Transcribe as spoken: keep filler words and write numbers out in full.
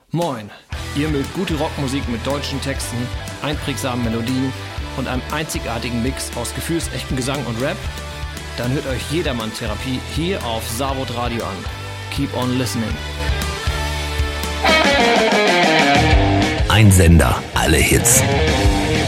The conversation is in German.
Moin, ihr mögt gute Rockmusik mit deutschen Texten, einprägsamen Melodien und einem einzigartigen Mix aus gefühlsechtem Gesang und Rap? Dann hört euch Jedermann-Therapie hier auf Savod Radio an. Keep on listening. Ein Sender, alle Hits.